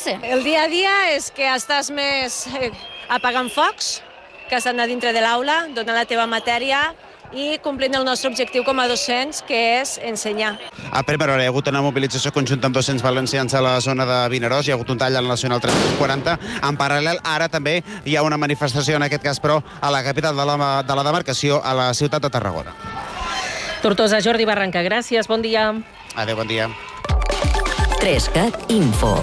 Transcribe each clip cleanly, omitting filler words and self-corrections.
adaptarse. El dia a dia és que estàs més apagant focs, que has d'anar dintre de l'aula, donant la teva matèria i complint el nostre objectiu com a docents, que és ensenyar. A primera hora hi ha hagut una mobilització conjunta amb docents valencians a la zona de Vinaròs, hi ha hagut un tall a la Nacional 340. En paral·lel, ara també hi ha una manifestació, en aquest cas, però, a la capital de la demarcació, a la ciutat de Tarragona. Tortosa, Jordi Barranca, gràcies, bon dia. Adéu, bon dia. 3CAT Info.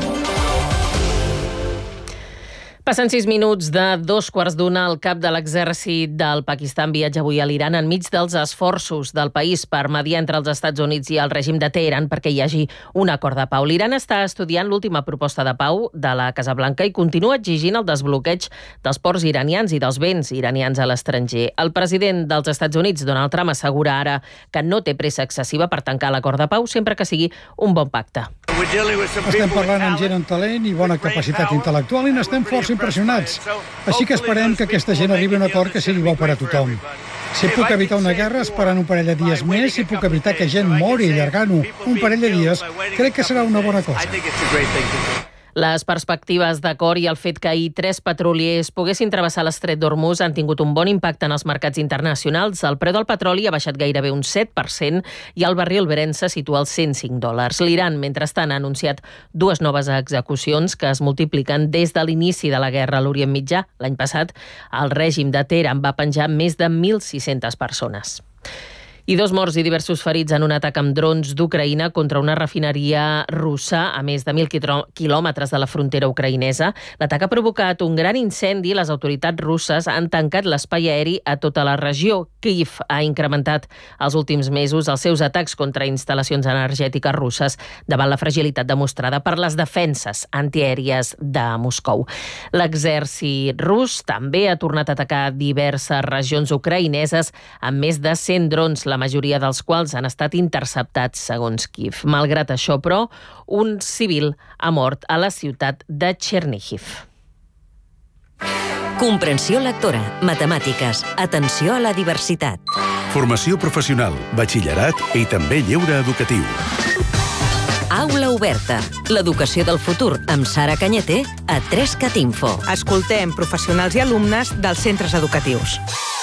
Passen 6 minuts de 2:15. El cap de l'exèrcit del Pakistan viatja avui a l'Iran enmig dels esforços del país per mediar entre els Estats Units i el règim de Teheran perquè hi hagi un acord de pau. L'Iran està estudiant l'última proposta de pau de la Casa Blanca i continua exigint el desbloqueig dels ports iranians i dels béns iranians a l'estranger. El president dels Estats Units, Donald Trump, assegura ara que no té pressa excessiva per tancar l'acord de pau sempre que sigui un bon pacte. Estem parlant amb gent amb talent i bona capacitat intel·lectual i n'estem força impressionats. Així que esperem que aquesta gent arribi a un acord que sigui bo per a tothom. Si puc evitar una guerra esperant un parell de dies més, si puc evitar que gent mori allargant-ho un parell de dies, crec que serà una bona cosa. Les perspectives d'acord i el fet que ahir 3 petroliers poguessin travessar l'estret d'Hormuz han tingut un bon impacte en els mercats internacionals. El preu del petroli ha baixat gairebé un 7% i el barril Brent se situa als $105. L'Iran, mentrestant, ha anunciat 2 noves execucions que es multipliquen des de l'inici de la guerra a l'Orient Mitjà. L'any passat, el règim de Teheran va penjar més de 1.600 persones. I 2 morts i diversos ferits en un atac amb drons d'Ucraïna contra una refineria russa a més de 1.000 quilòmetres de la frontera ucraïnesa. L'atac ha provocat un gran incendi i les autoritats russes han tancat l'espai aeri a tota la regió. Kyiv ha incrementat els últims mesos els seus atacs contra instal·lacions energètiques russes davant la fragilitat demostrada per les defenses antiaèries de Moscou. L'exèrcit rus també ha tornat a atacar diverses regions ucraïneses amb més de 100 drons, la majoria dels quals han estat interceptats, segons Kyiv. Malgrat això, però, un civil ha mort a la ciutat de Chernihiv. Comprensió lectora, matemàtiques, atenció a la diversitat. Formació professional, batxillerat i també lleure educatiu. Aula oberta. L'educació del futur amb Sara Cañete a 3CAT Info. Escoltem professionals i alumnes dels centres educatius.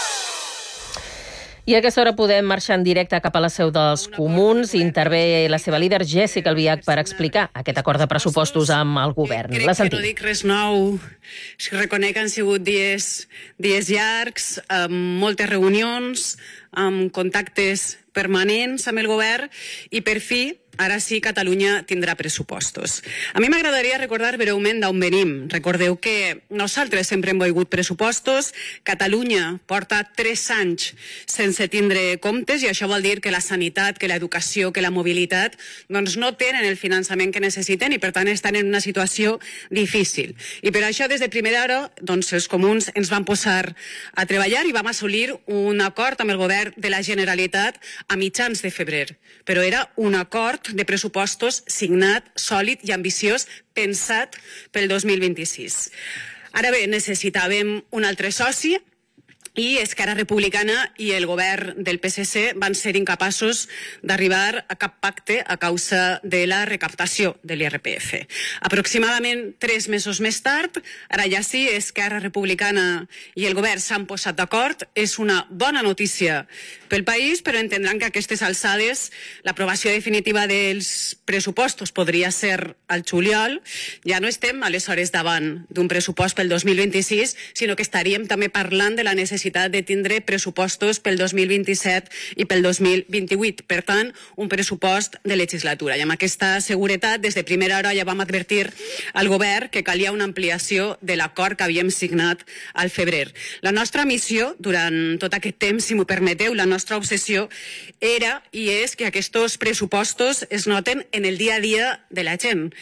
I a aquesta hora podem marxar en directe cap a la seu dels Comuns. Intervé la seva líder, Jéssica Albiach, per explicar aquest acord de pressupostos amb el govern. La sentim. Crec que no dic res nou. Reconec que han sigut dies llargs, amb moltes reunions, amb contactes permanents amb el govern i per fi ara sí Catalunya tindrà pressupostos. A mi m'agradaria recordar breument d'on venim. Recordeu que nosaltres sempre hem volgut pressupostos. Catalunya porta 3 anys sense tindre comptes i això vol dir que la sanitat, que l'educació, que la mobilitat doncs no tenen el finançament que necessiten i per tant estan en una situació difícil. I per això des de primera hora doncs, els comuns ens vam posar a treballar i vam assolir un acord amb el govern de la Generalitat a mitjans de febrer. Però era un acord de pressupostos signat, sòlid i ambiciós, pensat pel 2026. Ara bé, necessitàvem un altre soci i Esquerra Republicana i el govern del PSC van ser incapaços d'arribar a cap pacte a causa de la recaptació de l'IRPF. Aproximadament 3 mesos més tard, ara ja sí, Esquerra Republicana i el govern s'han posat d'acord. És una bona notícia pel país, però entendran que a aquestes alçades l'aprovació definitiva dels pressupostos podria ser al juliol. Ja no estem aleshores davant d'un pressupost pel 2026, sinó que estaríem també parlant de la necessitat de tindre pressupostos pel 2027 i pel 2028. Per tant, un pressupost de legislatura. I amb aquesta seguretat, des de primera hora ja vam advertir al govern que calia una ampliació de l'acord que havíem signat al febrer. La nostra missió, durant tot aquest temps, si m'ho permeteu, la nostra obsessió era i és que aquests pressupostos es noten en el dia a dia de la gent.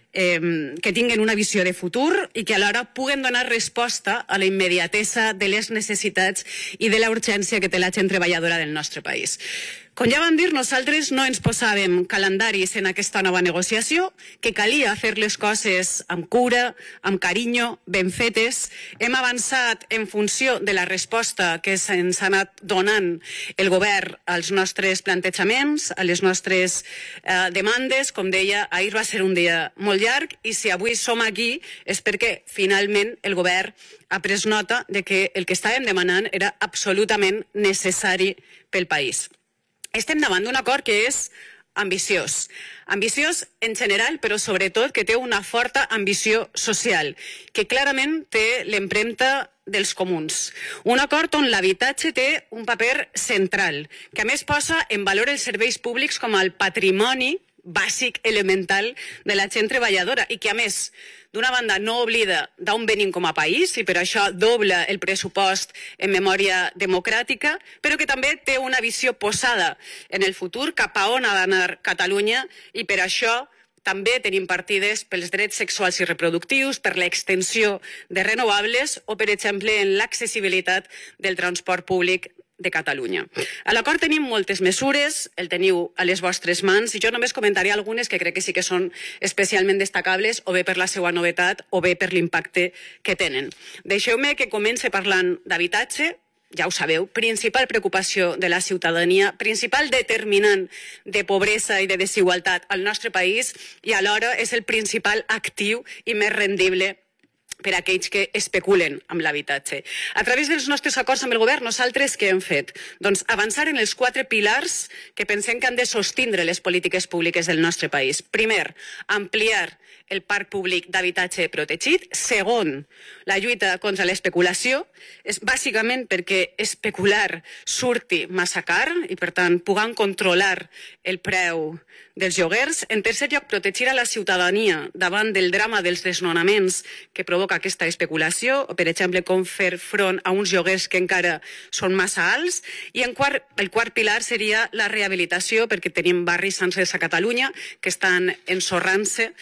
Que tinguen una visió de futur i que alhora puguen donar resposta a la immediatesa de les necessitats i de la urgència que té la gent treballadora del nostre país. Com ja vam dir, nosaltres no ens posàvem calendaris en aquesta nova negociació, que calia fer les coses amb cura, amb carinyo, ben fetes. Hem avançat en funció de la resposta que ens ha anat donant el govern als nostres plantejaments, a les nostres demandes. Com deia, ahir va ser un dia molt llarg i si avui som aquí és perquè finalment el govern ha pres nota de que el que estàvem demanant era absolutament necessari pel país. Estem davant d'un acord que és ambiciós. Ambiciós en general, però sobretot que té una forta ambició social, que clarament té l'empremta dels comuns. Un acord on l'habitatge té un paper central, que a més posa en valor els serveis públics com el patrimoni bàsic elemental de la gent treballadora i que a més d'una banda no oblida d'on venim com a país i per això dobla el pressupost en memòria democràtica, però que també té una visió posada en el futur cap a on ha d'anar Catalunya i per això també tenim partides pels drets sexuals i reproductius, per l'extensió de renovables o, per exemple, en l'accessibilitat del transport públic de Catalunya. A l'acord tenim moltes mesures, el teniu a les vostres mans, i jo només comentaré algunes que crec que sí que són especialment destacables, o bé per la seva novetat o bé per l'impacte que tenen. Deixeu-me que comence parlant d'habitatge. Ja ho sabeu, principal preocupació de la ciutadania, principal determinant de pobresa i de desigualtat al nostre país i alhora és el principal actiu i més rendible per a aquells que especulen amb l'habitatge. A través dels nostres acords amb el govern, nosaltres què hem fet? Doncs avançar en els 4 pilars que pensem que han de sostindre les polítiques públiques del nostre país. Primer, ampliar el parc públic d'habitatge protegit. Segon, la lluita contra l'especulació. És bàsicament perquè especular surti massa car i, per tant, puguem controlar el preu dels lloguers. En tercer lloc, protegir a la ciutadania davant del drama dels desnonaments que provoca aquesta especulació, o, per exemple, com fer front a uns lloguers que encara són massa alts. I el quart pilar seria la rehabilitació, perquè tenim barris sencers a Catalunya que estan ensorrant-se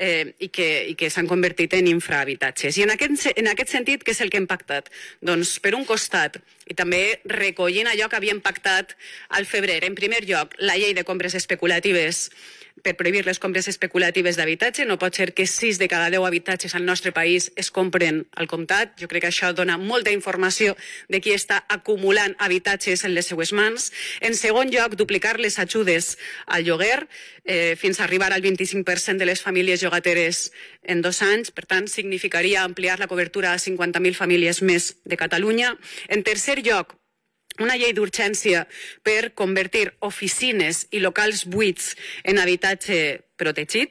i que s'han convertit en infrahabitatges. I en aquest sentit, què és el que hem pactat? Doncs, per un costat, i també recollint allò que havíem pactat al febrer, en primer lloc, la llei de compres especulatives per prohibir les compres especulatives d'habitatge. No pot ser que 6 de cada 10 habitatges al nostre país es compren al comptat. Jo crec que això dona molta informació de qui està acumulant habitatges en les seues mans. En segon lloc, duplicar les ajudes al lloguer fins a arribar al 25% de les famílies llogateres en 2 anys. Per tant, significaria ampliar la cobertura a 50.000 famílies més de Catalunya. En tercer lloc, una llei d'urgència per convertir oficines i locals buits en habitatge protegit.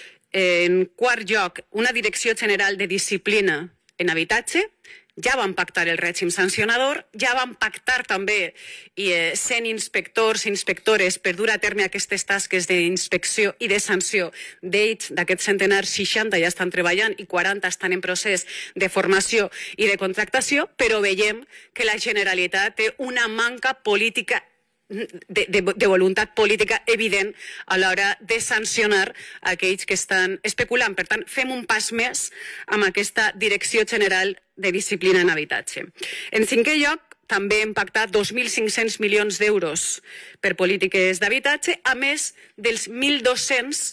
En quart lloc, una direcció general de disciplina en habitatge. Ja vam pactar el règim sancionador, ja vam pactar també 100 inspectors i inspectores per dur a terme aquestes tasques d'inspecció i de sanció. D'ells, d'aquests centenars, 60 ja estan treballant i 40 estan en procés de formació i de contractació, però veiem que la Generalitat té una manca política de voluntat política evident a l'hora de sancionar aquells que estan especulant. Per tant, fem un pas més amb aquesta Direcció General de Disciplina en Habitatge. En cinquè lloc, també hem pactat 2.500 milions d'euros per polítiques d'habitatge, a més dels 1.200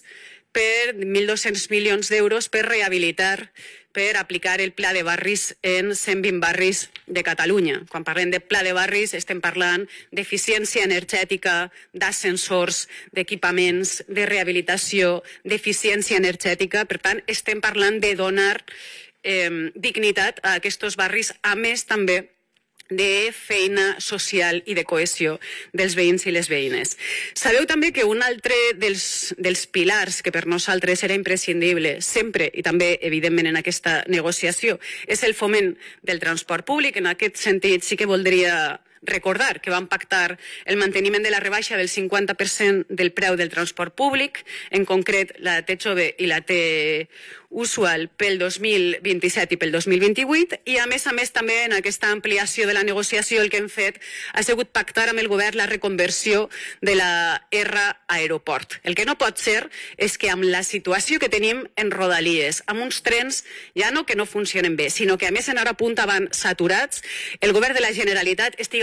milions d'euros per rehabilitar, per aplicar el pla de barris en 120 barris de Catalunya. Quan parlem de pla de barris estem parlant d'eficiència energètica, d'ascensors, d'equipaments, de rehabilitació, d'eficiència energètica. Per tant, estem parlant de donar dignitat a aquests barris, a més també de feina social i de cohesió dels veïns i les veïnes. Sabeu també que un altre dels pilars que per nosaltres era imprescindible sempre i també evidentment en aquesta negociació és el foment del transport públic. En aquest sentit sí que voldria recordar que vam pactar el manteniment de la rebaixa del 50% del preu del transport públic, en concret la T-Jove i la T-Usual pel 2027 i pel 2028, i a més també en aquesta ampliació de la negociació el que hem fet ha sigut pactar amb el govern la reconversió de la R Aeroport. El que no pot ser és que amb la situació que tenim en Rodalies, amb uns trens ja no que no funcionen bé, sinó que a més en hora punta van saturats, el govern de la Generalitat estiga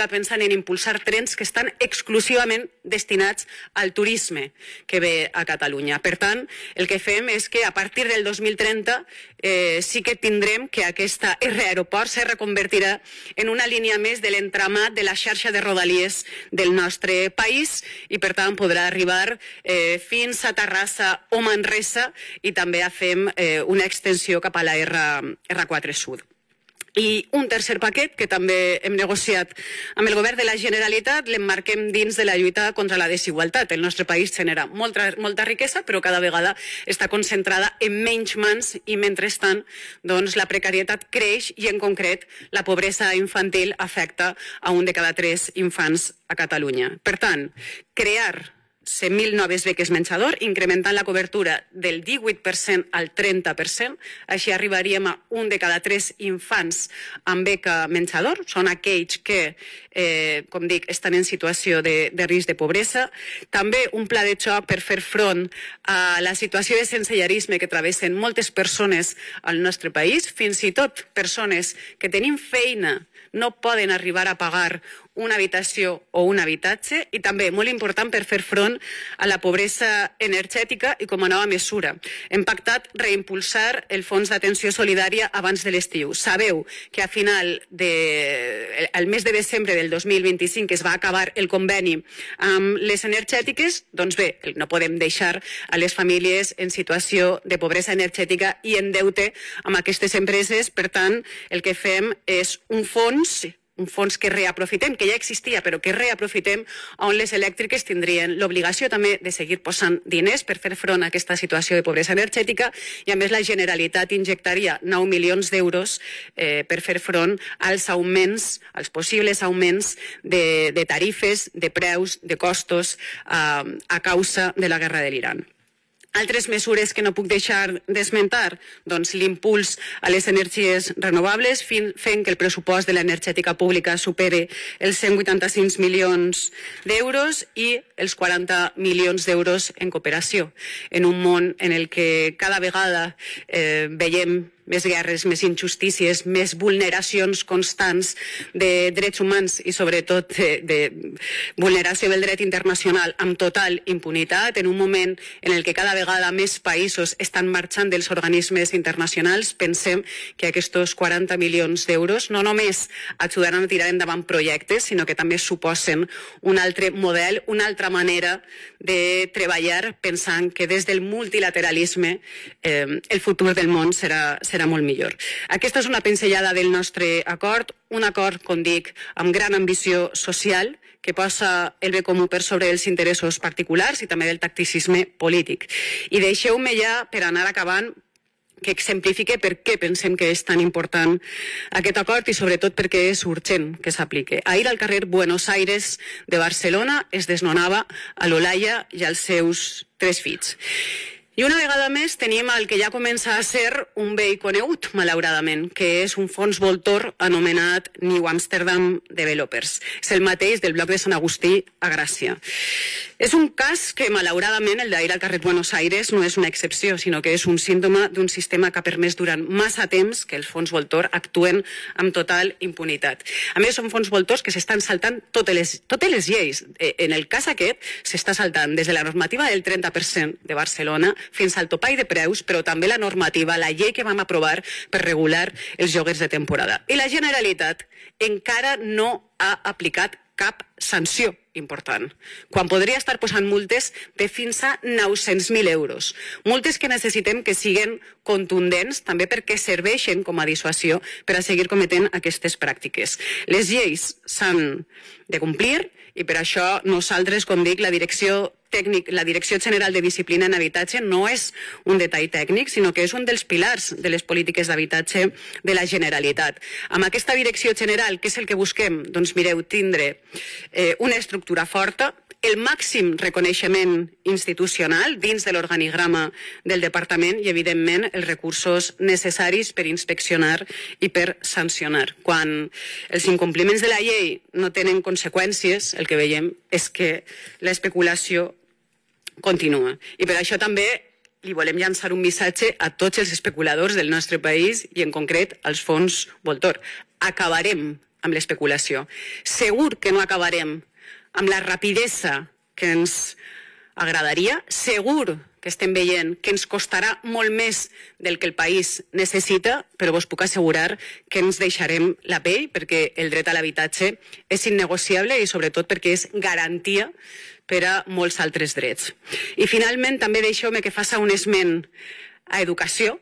energètica pensant en impulsar trens que estan exclusivament destinats al turisme que ve a Catalunya. Per tant, el que fem és que a partir del 2030 sí que tindrem que aquesta R Aeroport se reconvertirà en una línia més de l'entramat de la xarxa de rodalies del nostre país i per tant podrà arribar fins a Terrassa o Manresa i també fem una extensió cap a la R4 Sud. I un tercer paquet que també hem negociat amb el govern de la Generalitat l'emmarquem dins de la lluita contra la desigualtat. El nostre país genera molta riquesa, però cada vegada està concentrada en menys mans i mentrestant doncs, la precarietat creix i en concret la pobresa infantil afecta a 1 de cada 3 infants a Catalunya. Per tant, crear 100.000 noves beques menjador, incrementant la cobertura del 18% al 30%. Així arribaríem a 1 de cada 3 infants amb beca menjador. Són aquells que, com dic, estan en situació de risc de pobresa. També un pla de xoc per fer front a la situació de sensellarisme que travessen moltes persones al nostre país, fins i tot persones que tenim feina no poden arribar a pagar una habitació o un habitatge i també, molt important, per fer front a la pobresa energètica i com a nova mesura. Hem pactat reimpulsar el Fons d'Atenció Solidària abans de l'estiu. Sabeu que a final al mes de desembre del 2025 es va acabar el conveni amb les energètiques, doncs bé, no podem deixar a les famílies en situació de pobresa energètica i en deute amb aquestes empreses. Per tant, el que fem és un fons que reaprofitem, que ja existia, però que reaprofitem, on les elèctriques tindrien l'obligació també de seguir posant diners per fer front a aquesta situació de pobresa energètica i a més la Generalitat injectaria 9 milions d'euros per fer front als augments, als possibles augments de tarifes, de preus, de costos a causa de la guerra de l'Iran. Altres mesures que no puc deixar d'esmentar, doncs l'impuls a les energies renovables, fent que el pressupost de l'energètica pública supere els 185 milions d'euros i els 40 milions d'euros en cooperació. En un món en el que cada vegada veiem més guerres, més injustícies, més vulneracions constants de drets humans i sobretot de vulneració del dret internacional amb total impunitat, en un moment en el que cada vegada més països estan marxant dels organismes internacionals, pensem que aquests 40 milions d'euros no només ajudaran a tirar endavant projectes, sinó que també suposen un altre model, una altra manera de treballar pensant que des del multilateralisme el futur del món serà molt millor. Aquesta és una pinzellada del nostre acord, un acord, com dic, amb gran ambició social, que posa el bé comú per sobre dels interessos particulars i també del tacticisme polític. I deixeu-me ja, per anar acabant, que exemplifique per què pensem que és tan important aquest acord i sobretot perquè és urgent que s'aplique. Ahir al carrer Buenos Aires de Barcelona es desnonava a l'Olaia i als seus 3 fills. I una vegada més tenim el que ja comença a ser un vell conegut, malauradament, que és un fons voltor anomenat New Amsterdam Developers. És el mateix del bloc de Sant Agustí a Gràcia. És un cas que, malauradament, el d'ahir al carrer Buenos Aires no és una excepció, sinó que és un símptoma d'un sistema que ha permès durant massa temps que els fons voltor actuen amb total impunitat. A més, són fons voltors que s'estan saltant totes les lleis. En el cas aquest, s'està saltant des de la normativa del 30% de Barcelona fins al topall de preus, però també la normativa, la llei que vam aprovar per regular els lloguers de temporada. I la Generalitat encara no ha aplicat cap sanció important, quan podria estar posant multes de fins a 900.000 euros. Multes que necessitem que siguen contundents, també perquè serveixen com a dissuasió per a seguir cometent aquestes pràctiques. Les lleis s'han de complir i per això nosaltres, com dic, la Direcció General de Disciplina en Habitatge no és un detall tècnic, sinó que és un dels pilars de les polítiques d'habitatge de la Generalitat. Amb aquesta Direcció General, què és el que busquem? Doncs mireu, tindre una estructura forta, el màxim reconeixement institucional dins de l'organigrama del departament i, evidentment, els recursos necessaris per inspeccionar i per sancionar. Quan els incompliments de la llei no tenen conseqüències, el que veiem és que l'especulació continua. I per això també li volem llançar un missatge a tots els especuladors del nostre país i, en concret, als fons voltor. Acabarem amb l'especulació. Segur que no acabarem amb la rapidesa que ens agradaria. Segur que estem veient que ens costarà molt més del que el país necessita, però vos puc assegurar que ens deixarem la pell perquè el dret a l'habitatge és innegociable i sobretot perquè és garantia per a molts altres drets. I finalment també deixeu-me que faça un esment a educació,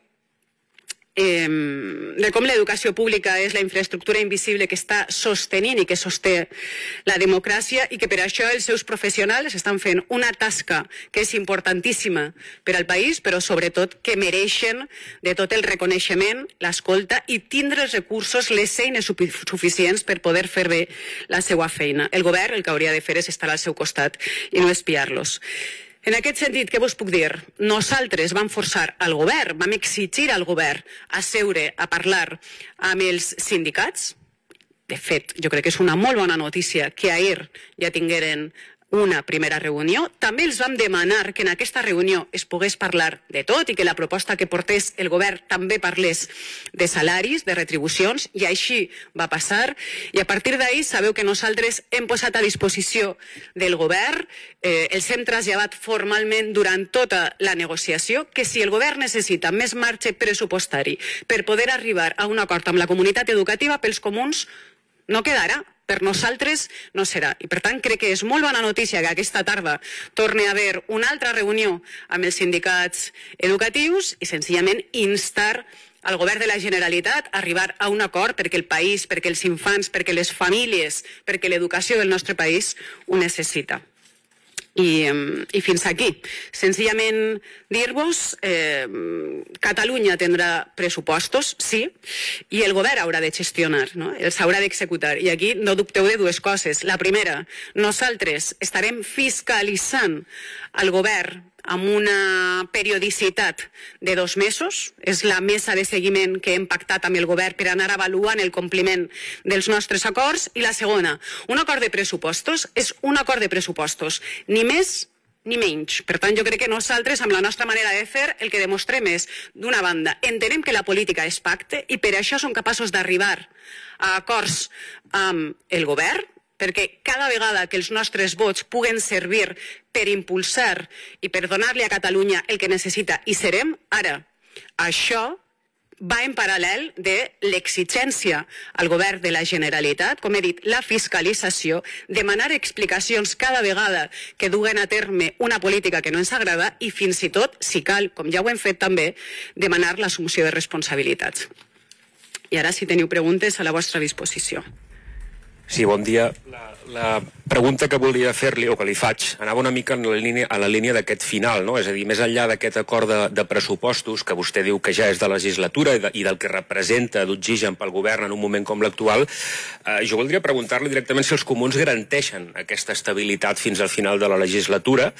de com l'educació pública és la infraestructura invisible que està sostenint i que sosté la democràcia i que per això els seus professionals estan fent una tasca que és importantíssima per al país, però sobretot que mereixen de tot el reconeixement, l'escolta i tindre els recursos, les eines suficients per poder fer bé la seva feina. El govern el que hauria de fer és estar al seu costat i no espiar-los. En aquest sentit, què vos puc dir? Nosaltres vam forçar al govern, vam exigir al govern a seure, a parlar amb els sindicats. De fet, jo crec que és una molt bona notícia que ahir ja tingueren una primera reunió. També els vam demanar que en aquesta reunió es pogués parlar de tot i que la proposta que portés el govern també parlés de salaris, de retribucions, i així va passar. I a partir d'ahir sabeu que nosaltres hem posat a disposició del govern, els hem traslladat formalment durant tota la negociació, que si el govern necessita més marge pressupostari per poder arribar a un acord amb la comunitat educativa, pels comuns no quedarà. Per nosaltres no serà. I per tant crec que és molt bona notícia que aquesta tarda torni a haver una altra reunió amb els sindicats educatius i senzillament instar al govern de la Generalitat a arribar a un acord perquè el país, perquè els infants, perquè les famílies, perquè l'educació del nostre país ho necessita. I fins aquí. Senzillament dir-vos, Catalunya tindrà pressupostos, sí, i el govern haurà de gestionar, no? Els haurà d'executar. I aquí no dubteu de dues coses. La primera, nosaltres estarem fiscalitzant el govern amb una periodicitat de 2 mesos. És la mesa de seguiment que hem pactat amb el govern per anar avaluant el compliment dels nostres acords. I la segona, un acord de pressupostos és un acord de pressupostos, ni més ni menys. Per tant, jo crec que nosaltres, amb la nostra manera de fer, el que demostrem és, d'una banda, entenem que la política és pacte i per això som capaços d'arribar a acords amb el govern, perquè cada vegada que els nostres vots puguen servir per impulsar i per donar-li a Catalunya el que necessita, i serem, ara, això va en paral·lel de l'exigència al govern de la Generalitat, com he dit, la fiscalització, demanar explicacions cada vegada que duguen a terme una política que no ens agrada i fins i tot, si cal, com ja ho hem fet també, demanar l'assumpció de responsabilitats. I ara, si teniu preguntes, a la vostra disposició. Sí, bon dia. La pregunta que volia fer-li, o que li faig, anava una mica en la línia d'aquest final, no? És a dir, més enllà d'aquest acord de pressupostos, que vostè diu que ja és de legislatura i del que representa d'oxigen pel govern en un moment com l'actual, jo voldria preguntar-li directament si els comuns garanteixen aquesta estabilitat fins al final de la legislatura.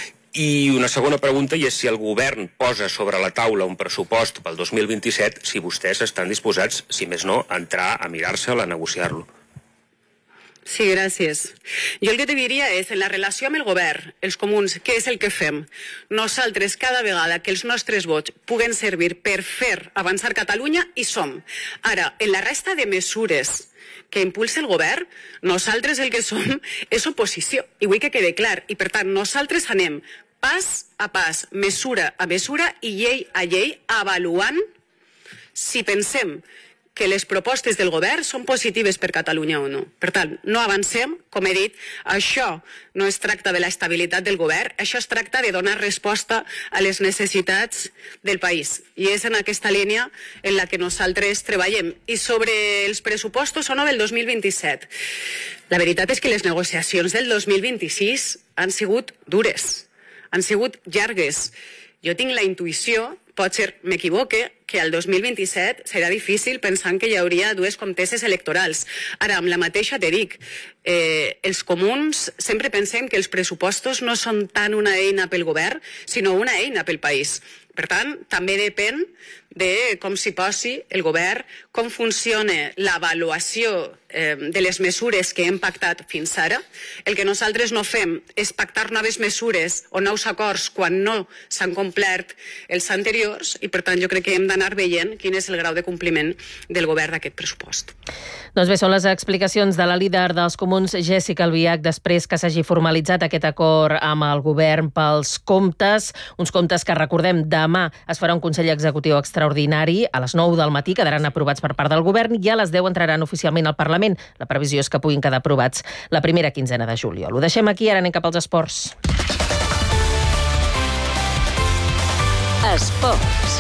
I una segona pregunta, i és si el govern posa sobre la taula un pressupost pel 2027, si vostès estan disposats, si més no, a entrar a mirar-se'l, a negociar-lo. Sí, gràcies. Jo el que te diria és, en la relació amb el govern, els comuns, què és el que fem? Nosaltres, cada vegada que els nostres vots puguen servir per fer avançar Catalunya, hi som. Ara, en la resta de mesures que impulsa el govern, nosaltres el que som és oposició. I vull que quede clar. I, per tant, nosaltres anem pas a pas, mesura a mesura i llei a llei, avaluant si pensem que les propostes del govern són positives per Catalunya o no. Per tant, no avancem, com he dit, això no es tracta de l'estabilitat del govern, això es tracta de donar resposta a les necessitats del país. I és en aquesta línia en la que nosaltres treballem. I sobre els pressupostos o no del 2027, la veritat és que les negociacions del 2026 han sigut dures, han sigut llargues. Jo tinc la intuïció, potser m'equivoque, que el 2027 serà difícil pensant que hi hauria 2 comteses electorals. Ara, amb la mateixa te dic, els comuns sempre pensem que els pressupostos no són tant una eina pel govern, sinó una eina pel país. Per tant, també depèn de com s'hi posi el govern, com funciona l'avaluació de les mesures que hem pactat fins ara. El que nosaltres no fem és pactar noves mesures o nous acords quan no s'han complert els anteriors i, per tant, jo crec que hem d'anar veient quin és el grau de compliment del govern d'aquest pressupost. Doncs bé, són les explicacions de la líder dels Comuns, Jéssica Albiach, després que s'hagi formalitzat aquest acord amb el govern pels comptes, uns comptes que, recordem, demà es farà un Consell Executiu extraordinari, a les 9 del matí quedaran aprovats per part del govern i a les 10 entraran oficialment al Parlament. La previsió és que puguin quedar aprovats la primera quinzena de juliol. Ho deixem aquí, ara anem cap als esports. Esports.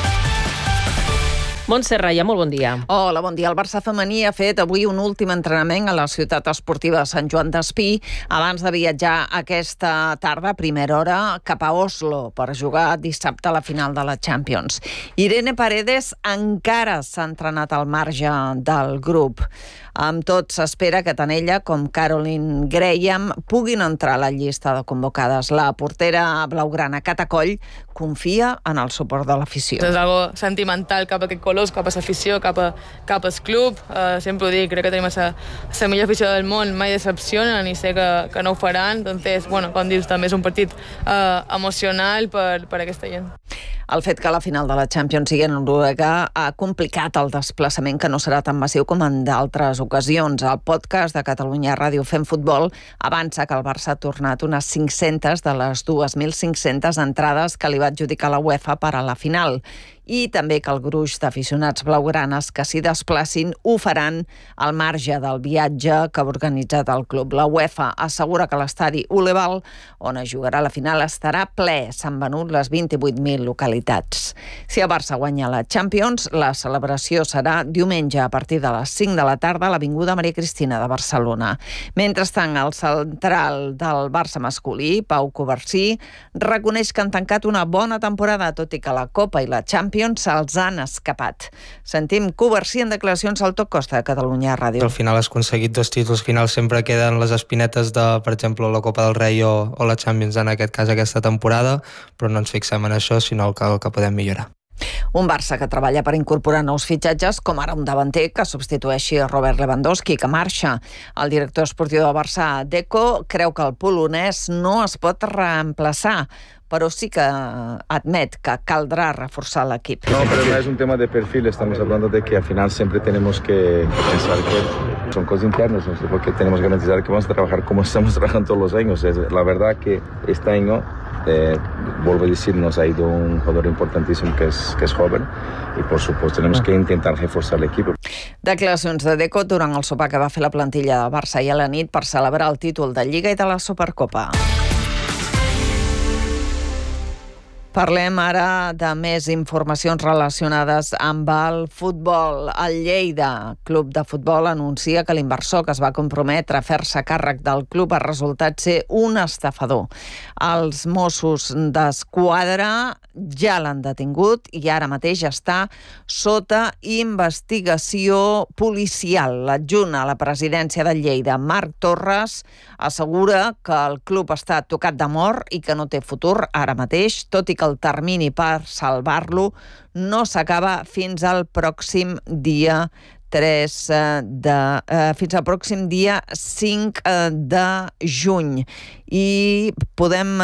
Montse Raya, molt bon dia. Hola, bon dia. El Barça femení ha fet avui un últim entrenament a la ciutat esportiva de Sant Joan d'Espí abans de viatjar aquesta tarda, a primera hora, cap a Oslo per jugar dissabte a la final de la Champions. Irene Paredes encara s'ha entrenat al marge del grup. Amb tot, s'espera que tant ella com Caroline Graham puguin entrar a la llista de convocades. La portera blaugrana Cata Coll confia en el suport de l'afició. És algo sentimental cap a aquest colors, cap a l'afició, cap al club. Sempre ho dic, crec que tenim la millor afició del món, mai decepcionen i sé que no ho faran. Entonces, bueno, com dius, també és un partit emocional per aquesta gent. El fet que la final de la Champions sigui en Noruega ha complicat el desplaçament, que no serà tan massiu com en d'altres ocasions. El podcast de Catalunya Ràdio Fem Futbol avança que el Barça ha tornat unes 500 de les 2.500 entrades que li va adjudicar la UEFA per a la final. I també que el gruix d'aficionats blaugranes que s'hi desplacin ho faran al marge del viatge que ha organitzat el club. La UEFA assegura que l'estadi Uleval, on es jugarà la final, estarà ple. S'han venut les 28.000 localitats. Si el Barça guanya la Champions, la celebració serà diumenge a partir de les 5 de la tarda a l'Avinguda Maria Cristina de Barcelona. Mentrestant, el central del Barça masculí, Pau Covarsí, reconeix que han tancat una bona temporada, tot i que la Copa i la Champions se'ls han escapat. Sentim Covarsí en declaracions al Top Costa de Catalunya Ràdio. Al final has aconseguit 2 títols finals, sempre queden les espinetes de, per exemple, la Copa del Rei o la Champions, en aquest cas aquesta temporada, però no ens fixem en això, sinó el que podem millorar. Un Barça que treballa per incorporar nous fitxatges, com ara un davanter que substitueixi a Robert Lewandowski, que marxa. El director esportiu del Barça, Deco, creu que el polonès no es pot reemplaçar, però sí que admet que caldrá reforzar l'equip. No, pero no es un tema de perfil, estamos hablando de que al final siempre tenemos que pensar que son cosas internas, ¿no? Porque tenemos que garantizar que vamos a trabajar como estamos trabajando todos los años. La verdad que este año, vuelvo a decir, nos ha ido un jugador importantísimo que es joven y por supuesto tenemos que intentar reforzar l'equip. Declaracions de Deco durant el sopar que va fer la plantilla de Barça ahir a la nit per celebrar el títol de Lliga i de la Supercopa. Parlem ara de més informacions relacionades amb el futbol. El Lleida, club de futbol, anuncia que l'inversor que es va comprometre a fer-se càrrec del club ha resultat ser un estafador. Els Mossos d'Esquadra ja l'han detingut i ara mateix està sota investigació policial. L'adjunt a la presidència del Lleida, Marc Torres, assegura que el club està tocat de mort i que no té futur ara mateix, tot i que el termini per salvar-lo no s'acaba fins al pròxim dia 5 de juny. I podem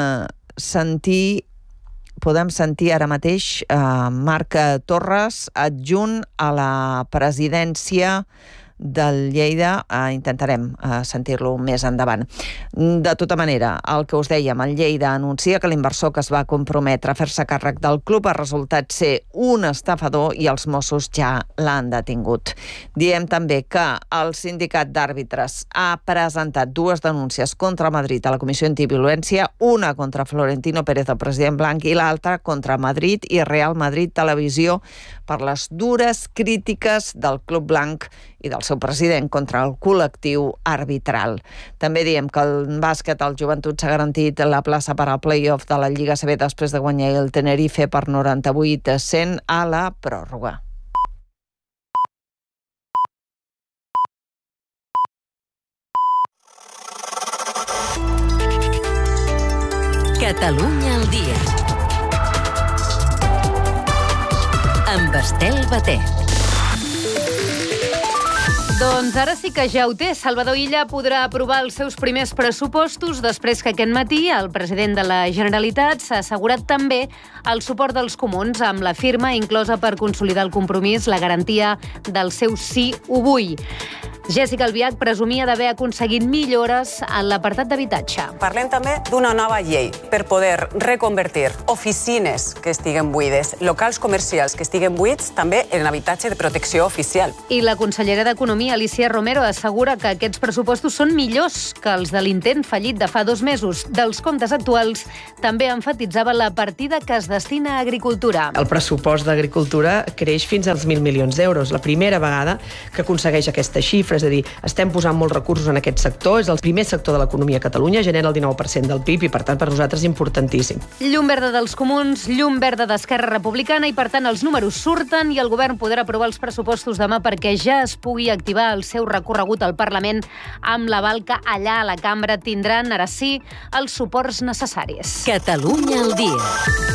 sentir ara mateix Marc Torres, adjunt a la presidència del Lleida. Intentarem sentir-lo més endavant. De tota manera, el que us dèiem, el Lleida anuncia que l'inversor que es va comprometre a fer-se càrrec del club ha resultat ser un estafador i els Mossos ja l'han detingut. Diem també que el sindicat d'àrbitres ha presentat 2 denúncies contra Madrid a la Comissió Antiviolència, una contra Florentino Pérez, el president blanc, i l'altra contra Madrid i Real Madrid Televisió per les dures crítiques del club blanc i del seu president contra el col·lectiu arbitral. També diem que el bàsquet, el Joventut s'ha garantit la plaça per al play-off de la Lliga CB després de guanyar el Tenerife per 98-100 a la pròrroga. Catalunya al dia. Amb Estel Baté. Doncs ara sí que ja ho té. Salvador Illa podrà aprovar els seus primers pressupostos després que aquest matí el president de la Generalitat s'ha assegurat també el suport dels comuns amb la firma inclosa per consolidar el compromís, la garantia del seu sí ho vull. Jessica Albiach presumia d'haver aconseguit millores en l'apartat d'habitatge. Parlem també d'una nova llei per poder reconvertir oficines que estiguen buides, locals comercials que estiguen buits, també en habitatge de protecció oficial. I la consellera d'Economia, Alicia Romero, assegura que aquests pressupostos són millors que els de l'intent fallit de fa 2 mesos. Dels comptes actuals també enfatitzava la partida que es destina a agricultura. El pressupost d'agricultura creix fins als 1.000 milions d'euros. La primera vegada que aconsegueix aquesta xifra. És a dir, estem posant molts recursos en aquest sector, és el primer sector de l'economia a Catalunya, genera el 19% del PIB i, per tant, per nosaltres importantíssim. Llum verda dels comuns, llum verda d'Esquerra Republicana i, per tant, els números surten i el govern podrà aprovar els pressupostos demà perquè ja es pugui activar el seu recorregut al Parlament amb l'aval que allà a la cambra tindran, ara sí, els suports necessaris. Catalunya al dia.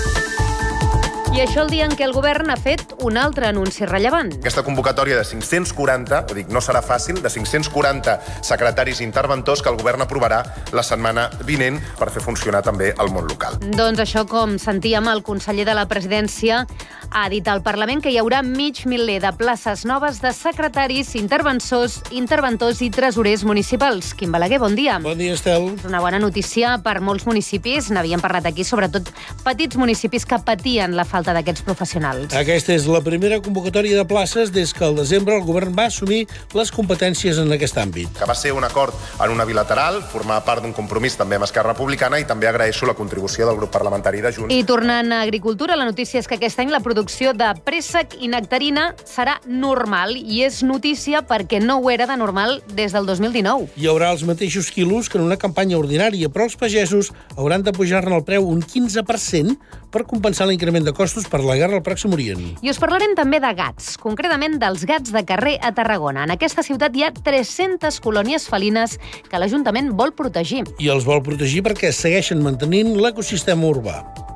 I això el dia en què el govern ha fet un altre anunci rellevant. Aquesta convocatòria de 540, ho dic, no serà fàcil, de 540 secretaris interventors que el govern aprovarà la setmana vinent per fer funcionar també el món local. Doncs això, com sentíem, el conseller de la Presidència ha dit al Parlament que hi haurà 500.000 de places noves de secretaris, interventors i tresorers municipals. Quim Balaguer, bon dia. Bon dia, Estel. És una bona notícia per molts municipis. N'havíem parlat aquí, sobretot petits municipis que patien la falta d'aquests professionals. Aquesta és la primera convocatòria de places des que al desembre el govern va assumir les competències en aquest àmbit. Que va ser un acord en una bilateral, formar part d'un compromís també amb Esquerra Republicana i també agraeixo la contribució del grup parlamentari de Junts. I tornant a agricultura, la notícia és que aquest any la producció de préssec i nectarina serà normal i és notícia perquè no ho era de normal des del 2019. Hi haurà els mateixos quilos que en una campanya ordinària, però els pagesos hauran de pujar-ne el preu un 15% per compensar l'increment de costos per la guerra al Pròxim Orient. I us parlarem també de gats, concretament dels gats de carrer a Tarragona. En aquesta ciutat hi ha 300 colònies felines que l'Ajuntament vol protegir. I els vol protegir perquè segueixen mantenint l'ecosistema urbà.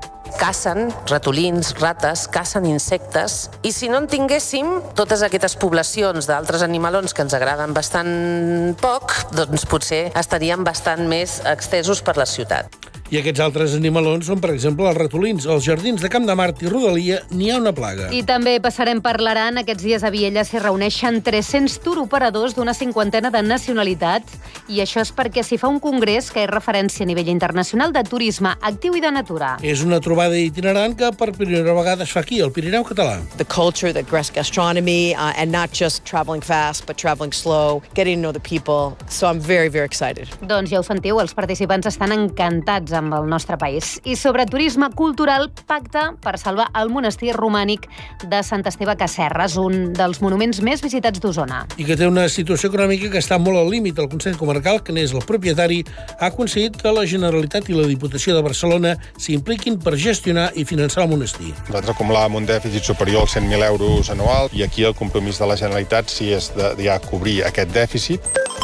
Cacen ratolins, rates, cacen insectes, i si no en tinguéssim totes aquestes poblacions d'altres animalons que ens agraden bastant poc, doncs potser estaríem bastant més extesos per la ciutat. I aquests altres animalons són, per exemple, els ratolins. Als jardins de Camp de Mart i Rodalia n'hi ha una plaga. I també passarem per l'Aran. Aquests dies a Viella s'hi reuneixen 300 turoperadors d'una 50 de nacionalitats. I això és perquè s'hi fa un congrés que és referència a nivell internacional de turisme actiu i de natura. És una trobada itinerant que per primera vegada es fa aquí, al Pirineu català. The culture, the gastronomy, and not just traveling fast, but traveling slow, getting to know the people. So I'm very, very excited. Doncs ja ho sentiu, els participants estan encantats amb el nostre país. I sobre turisme cultural, pacte per salvar el monestir romànic de Sant Esteve Casserres, un dels monuments més visitats d'Osona. I que té una situació econòmica que està molt al límit. El Consell Comarcal, que n'és el propietari, ha aconseguit que la Generalitat i la Diputació de Barcelona s'impliquin per gestionar i finançar el monestir. Nosaltres acumulàvem un dèficit superior als 100.000 euros anual i aquí el compromís de la Generalitat sí és de ja cobrir aquest dèficit.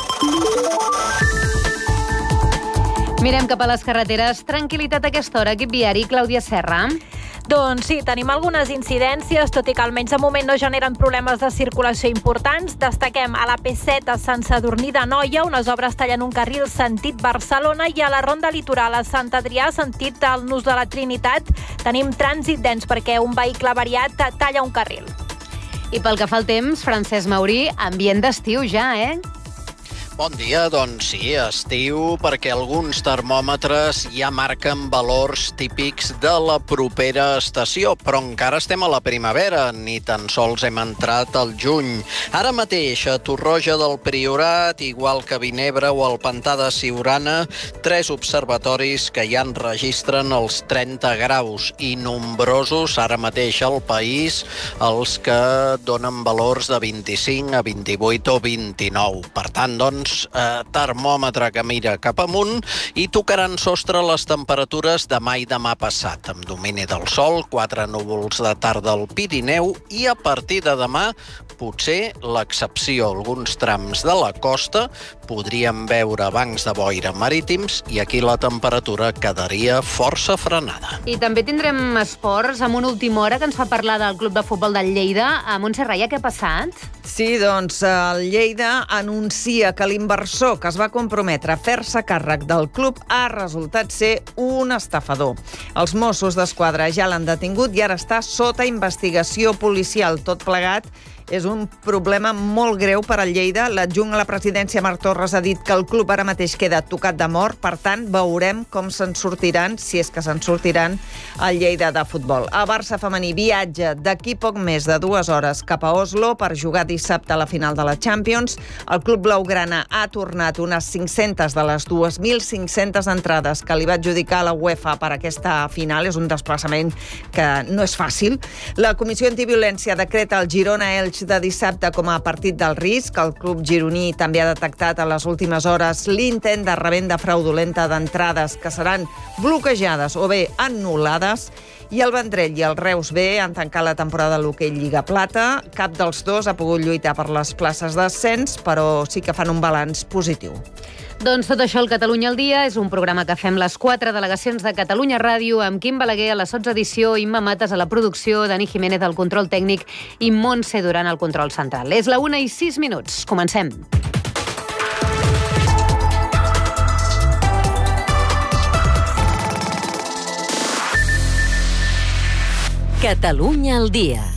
Mirem cap a les carreteres. Tranquil·litat a aquesta hora. Equip viari, Clàudia Serra. Doncs sí, tenim algunes incidències, tot i que almenys de moment no generen problemes de circulació importants. Destaquem a la P7 a Sant Sadurní d'Anoia, unes obres tallen un carril sentit Barcelona, i a la Ronda Litoral a Sant Adrià, sentit al Nus de la Trinitat, tenim trànsit dens perquè un vehicle avariat talla un carril. I pel que fa al temps, Francesc Maurí, ambient d'estiu ja, Bon dia, doncs sí, estiu, perquè alguns termòmetres ja marquen valors típics de la propera estació, però encara estem a la primavera, ni tan sols hem entrat al juny. Ara mateix, a Torroja del Priorat, igual que a Vinebre o al Pantà de Siurana, 3 observatoris que ja enregistren els 30 graus, i nombrosos ara mateix al país els que donen valors de 25 a 28 o 29. Per tant, doncs, termòmetre que mira cap amunt, i tocaran sostre les temperatures demà i demà passat, amb domini del sol, 4 núvols de tarda al Pirineu, i a partir de demà potser l'excepció. Alguns trams de la costa podríem veure bancs de boira marítims i aquí la temperatura quedaria força frenada. I també tindrem esports amb una última hora que ens fa parlar del Club de Futbol del Lleida. A Montse Raia, què ha passat? Sí, doncs el Lleida anuncia que l'inversor que es va comprometre a fer-se càrrec del club ha resultat ser un estafador. Els Mossos d'Esquadra ja l'han detingut i ara està sota investigació policial. Tot plegat és un problema molt greu per al Lleida. L'adjunt a la presidència, Marc Torres, ha dit que el club ara mateix queda tocat de mort. Per tant, veurem com se'n sortiran, si és que se'n sortiran, al Lleida de futbol. El Barça femení viatja d'aquí poc més de 2 hores cap a Oslo per jugar dissabte a la final de la Champions. El club blaugrana ha tornat unes 500 de les 2.500 entrades que li va adjudicar la UEFA per aquesta final. És un desplaçament que no és fàcil. La Comissió Antiviolència decreta el Girona-Elx de dissabte com a partit del risc. El club gironí també ha detectat a les últimes hores l'intent de revenda fraudulenta d'entrades que seran bloquejades o bé anul·lades. I el Vendrell i el Reus B han tancat la temporada de l'hoquei Lliga Plata. Cap dels dos ha pogut lluitar per les places d'ascens, però sí que fan un balanç positiu. Doncs tot això al Catalunya al dia és un programa que fem les 4 delegacions de Catalunya Ràdio amb Quim Balaguer a la sotsedició, Imma Mates a la producció, Dani Jiménez al control tècnic i Montse Duran al control central. És la 1:06. Comencem. Catalunya al dia.